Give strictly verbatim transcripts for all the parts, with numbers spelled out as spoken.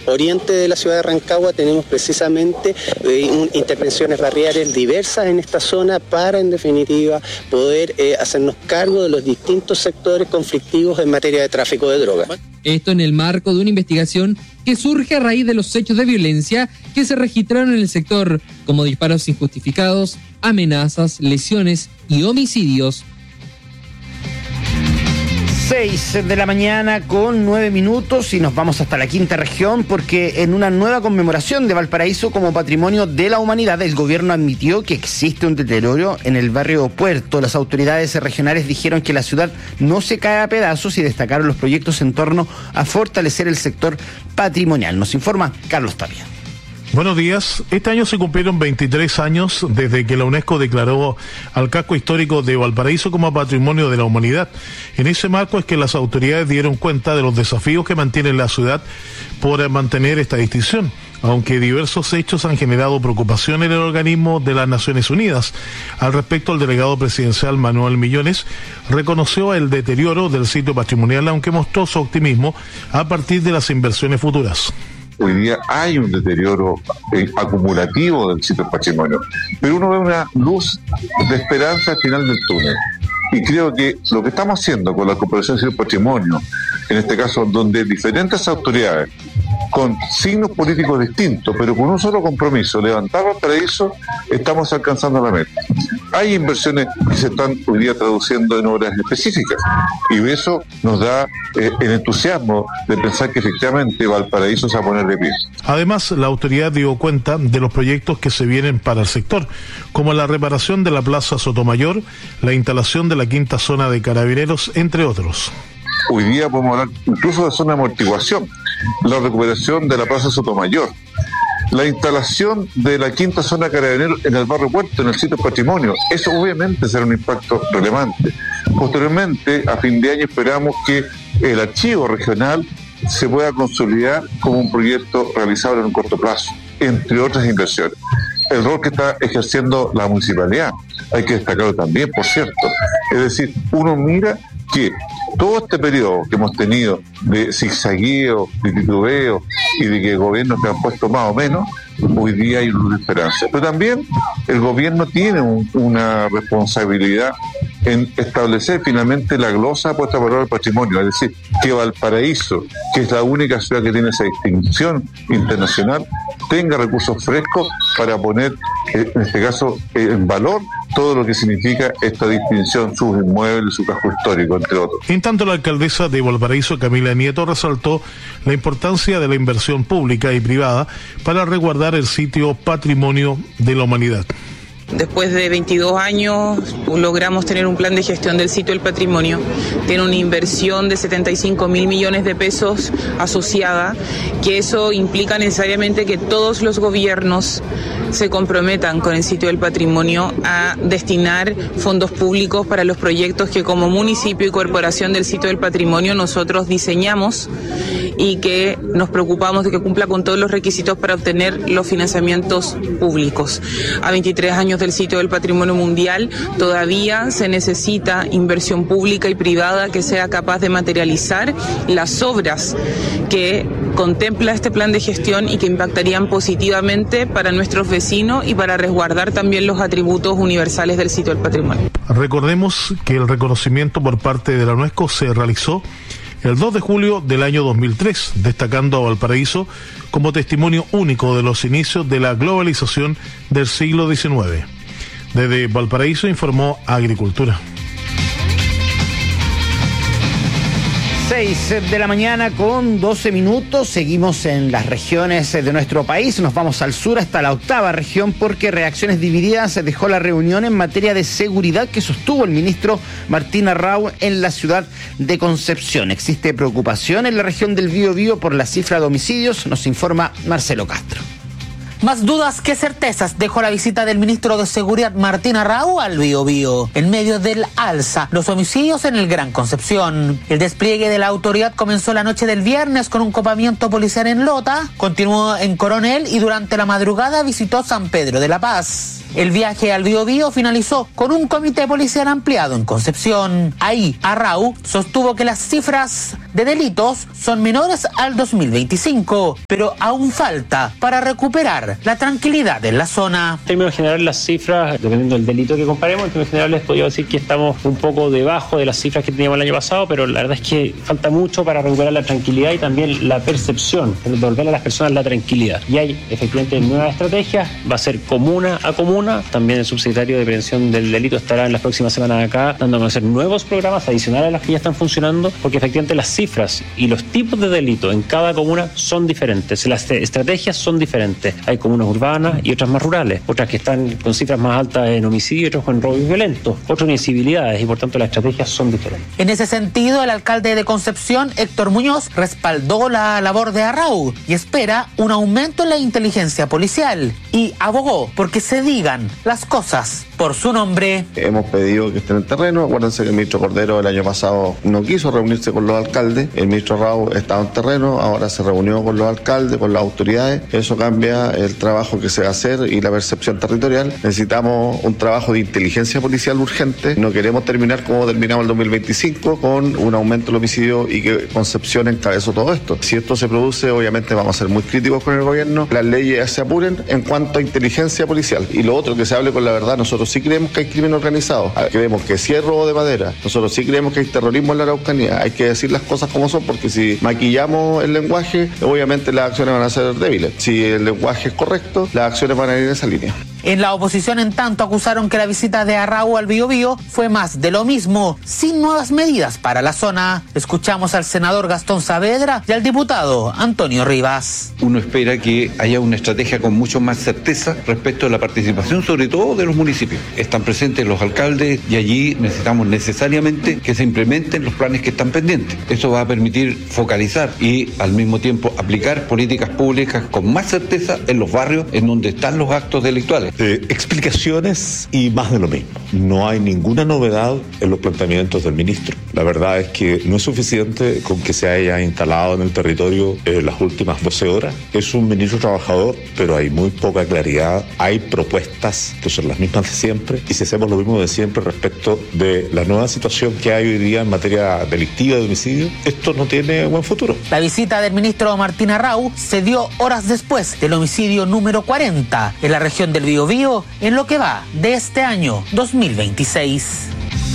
oriente de la ciudad de Rancagua tenemos precisamente eh, un, intervenciones barriales diversas en esta zona para, en definitiva, poder eh, hacernos cargo de los distintos sectores conflictivos en materia de tráfico de drogas. Esto en el marco de una investigación que surge a raíz de los hechos de violencia que se registraron en el sector, como disparos injustificados, amenazas, lesiones y homicidios. Seis de la mañana con nueve minutos y nos vamos hasta la quinta región porque en una nueva conmemoración de Valparaíso como Patrimonio de la Humanidad, el gobierno admitió que existe un deterioro en el barrio Puerto. Las autoridades regionales dijeron que la ciudad no se cae a pedazos y destacaron los proyectos en torno a fortalecer el sector patrimonial. Nos informa Carlos Tapia. Buenos días. Este año se cumplieron veintitrés años desde que la UNESCO declaró al casco histórico de Valparaíso como Patrimonio de la Humanidad. En ese marco es que las autoridades dieron cuenta de los desafíos que mantiene la ciudad por mantener esta distinción, aunque diversos hechos han generado preocupación en el organismo de las Naciones Unidas. Al respecto, el delegado presidencial Manuel Millones reconoció el deterioro del sitio patrimonial, aunque mostró su optimismo a partir de las inversiones futuras. Hoy día hay un deterioro eh, acumulativo del sitio patrimonio, pero uno ve una luz de esperanza al final del túnel. Y creo que lo que estamos haciendo con la Corporación de Sitio Patrimonio, en este caso donde diferentes autoridades, con signos políticos distintos, pero con un solo compromiso, levantar Valparaíso, estamos alcanzando la meta. Hay inversiones que se están hoy día traduciendo en obras específicas, y eso nos da eh, el entusiasmo de pensar que efectivamente Valparaíso se va a poner de pie. Además, la autoridad dio cuenta de los proyectos que se vienen para el sector, como la reparación de la Plaza Sotomayor, la instalación de la quinta zona de Carabineros, entre otros. Hoy día podemos hablar incluso de zona de amortiguación, la recuperación de la Plaza Sotomayor, la instalación de la quinta zona Carabineros en el barrio Puerto, en el sitio patrimonio. Eso obviamente será un impacto relevante. Posteriormente, a fin de año, esperamos que el archivo regional se pueda consolidar como un proyecto realizable en un corto plazo, entre otras inversiones. El rol que está ejerciendo la municipalidad, hay que destacarlo también, por cierto. Es decir, uno mira que todo este periodo que hemos tenido de zigzagueo, de titubeo y de que gobiernos que han puesto más o menos, hoy día hay una esperanza. Pero también el gobierno tiene un, una responsabilidad en establecer finalmente la glosa puesta por el patrimonio, es decir, que Valparaíso, que es la única ciudad que tiene esa distinción internacional, tenga recursos frescos para poner, en este caso, en valor todo lo que significa esta distinción, sus inmuebles, su casco histórico, entre otros. En tanto, la alcaldesa de Valparaíso, Camila Nieto, resaltó la importancia de la inversión pública y privada para resguardar el sitio Patrimonio de la Humanidad. Después de veintidós años logramos tener un plan de gestión del sitio del patrimonio. Tiene una inversión de setenta y cinco mil millones de pesos asociada, que eso implica necesariamente que todos los gobiernos se comprometan con el sitio del patrimonio a destinar fondos públicos para los proyectos que como municipio y corporación del sitio del patrimonio nosotros diseñamos y que nos preocupamos de que cumpla con todos los requisitos para obtener los financiamientos públicos. A veintitrés años del sitio del patrimonio mundial todavía se necesita inversión pública y privada que sea capaz de materializar las obras que contempla este plan de gestión y que impactarían positivamente para nuestros vecinos y para resguardar también los atributos universales del sitio del patrimonio. Recordemos que el reconocimiento por parte de la UNESCO se realizó el dos de julio del año dos mil tres, destacando a Valparaíso como testimonio único de los inicios de la globalización del siglo diecinueve. Desde Valparaíso informó Agricultura. seis de la mañana con doce minutos, seguimos en las regiones de nuestro país, nos vamos al sur hasta la octava región porque Reacciones Divididas dejó la reunión en materia de seguridad que sostuvo el ministro Martín Arrau en la ciudad de Concepción. Existe preocupación en la región del Biobío por la cifra de homicidios, nos informa Marcelo Castro. Más dudas que certezas dejó la visita del ministro de Seguridad Martín Arrau al Biobío, en medio del alza los homicidios en el Gran Concepción. El despliegue de la autoridad comenzó la noche del viernes con un copamiento policial en Lota, continuó en Coronel y durante la madrugada visitó San Pedro de la Paz. El viaje al Biobío finalizó con un comité policial ampliado en Concepción. Ahí, Arrau sostuvo que las cifras de delitos son menores al dos mil veinticinco, pero aún falta para recuperar la tranquilidad en la zona. En términos generales, las cifras, dependiendo del delito que comparemos, en términos generales podría decir que estamos un poco debajo de las cifras que teníamos el año pasado, pero la verdad es que falta mucho para recuperar la tranquilidad y también la percepción, devolver a las personas la tranquilidad. Y hay efectivamente nuevas estrategias, va a ser comuna a comuna. También el subsecretario de Prevención del Delito estará en las próximas semanas acá dando a conocer nuevos programas adicionales a los que ya están funcionando, porque efectivamente las cifras y los tipos de delito en cada comuna son diferentes, las estrategias son diferentes. Hay comunas urbanas y otras más rurales, otras que están con cifras más altas en homicidios, otros con robos violentos, otras en incivilidades, y por tanto las estrategias son diferentes. En ese sentido, el alcalde de Concepción, Héctor Muñoz, respaldó la labor de Arrau y espera un aumento en la inteligencia policial y abogó porque se digan las cosas por su nombre. Hemos pedido que estén en terreno. Acuérdense que el ministro Cordero el año pasado no quiso reunirse con los alcaldes. El ministro Arrau estaba en terreno, ahora se reunió con los alcaldes, con las autoridades. Eso cambia el trabajo que se va a hacer y la percepción territorial. Necesitamos un trabajo de inteligencia policial urgente. No queremos terminar como terminamos el dos mil veinticinco con un aumento del homicidio y que Concepción encabezó todo esto. Si esto se produce, obviamente vamos a ser muy críticos con el gobierno. Las leyes se apuren en cuanto a inteligencia policial. Y lo otro, que se hable con la verdad. Nosotros sí creemos que hay crimen organizado. Creemos que sí hay robo de madera. Nosotros sí creemos que hay terrorismo en la Araucanía. Hay que decir las cosas como son, porque si maquillamos el lenguaje, obviamente las acciones van a ser débiles. Si el lenguaje es correcto, las acciones van a ir en esa línea. En la oposición, en tanto, acusaron que la visita de Arrau al Biobío fue más de lo mismo, sin nuevas medidas para la zona. Escuchamos al senador Gastón Saavedra y al diputado Antonio Rivas. Uno espera que haya una estrategia con mucho más certeza respecto a la participación, sobre todo de los municipios. Están presentes los alcaldes y allí necesitamos necesariamente que se implementen los planes que están pendientes. Esto va a permitir focalizar y al mismo tiempo aplicar políticas públicas con más certeza en los barrios en donde están los actos delictuales. Eh, explicaciones y más de lo mismo. No hay ninguna novedad en los planteamientos del ministro. La verdad es que no es suficiente con que se haya instalado en el territorio eh, las últimas doce horas. Es un ministro trabajador, pero hay muy poca claridad. Hay propuestas que son las mismas de siempre, y si hacemos lo mismo de siempre respecto de la nueva situación que hay hoy día en materia delictiva de homicidio, esto no tiene buen futuro. La visita del ministro Martín Arrau se dio horas después del homicidio número cuarenta en la región del Biobío en lo que va de este año dos mil veintiséis.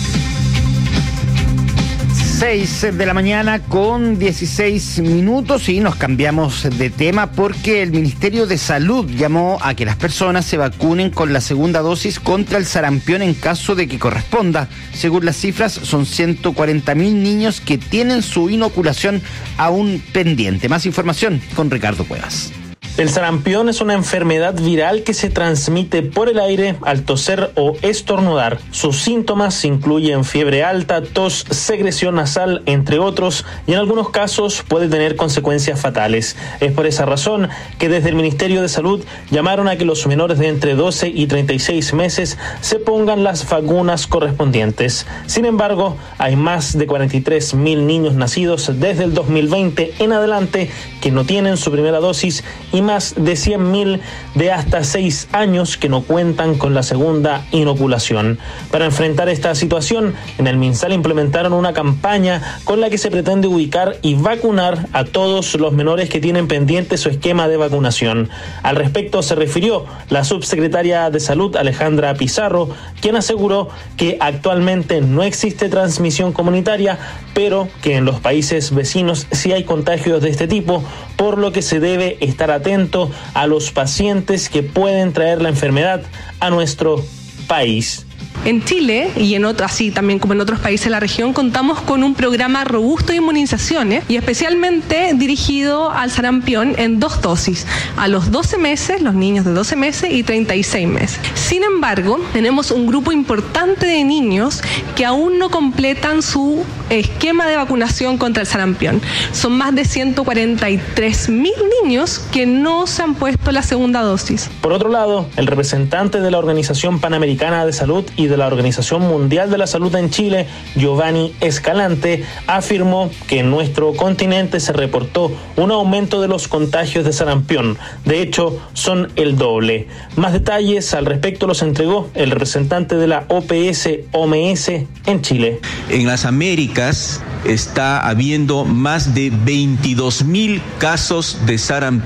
seis de la mañana con dieciséis minutos y nos cambiamos de tema porque el Ministerio de Salud llamó a que las personas se vacunen con la segunda dosis contra el sarampión en caso de que corresponda. Según las cifras, son ciento cuarenta mil niños que tienen su inoculación aún pendiente. Más información con Ricardo Cuevas. El sarampión es una enfermedad viral que se transmite por el aire al toser o estornudar. Sus síntomas incluyen fiebre alta, tos, secreción nasal, entre otros, y en algunos casos puede tener consecuencias fatales. Es por esa razón que desde el Ministerio de Salud llamaron a que los menores de entre doce y treinta y seis meses se pongan las vacunas correspondientes. Sin embargo, hay más de cuarenta y tres mil niños nacidos desde el dos mil veinte en adelante que no tienen su primera dosis y más de cien mil de hasta seis años que no cuentan con la segunda inoculación. Para enfrentar esta situación, en el MinSal implementaron una campaña con la que se pretende ubicar y vacunar a todos los menores que tienen pendiente su esquema de vacunación. Al respecto se refirió la subsecretaria de Salud, Alejandra Pizarro, quien aseguró que actualmente no existe transmisión comunitaria, pero que en los países vecinos sí hay contagios de este tipo, por lo que se debe estar atento a los pacientes que pueden traer la enfermedad a nuestro país. En Chile y en otro, así también como en otros países de la región, contamos con un programa robusto de inmunizaciones y especialmente dirigido al sarampión en dos dosis, a los doce meses, los niños de doce meses y treinta y seis meses. Sin embargo, tenemos un grupo importante de niños que aún no completan su esquema de vacunación contra el sarampión. Son más de ciento cuarenta y tres mil niños que no se han puesto la segunda dosis. Por otro lado, el representante de la Organización Panamericana de Salud y de de la Organización Mundial de la Salud en Chile, Giovanni Escalante, afirmó que en nuestro continente se reportó un aumento de los contagios de sarampión. De hecho, son el doble. Más detalles al respecto los entregó el representante de la O P S O M S en Chile. En las Américas está habiendo más de veintidós mil casos de sarampión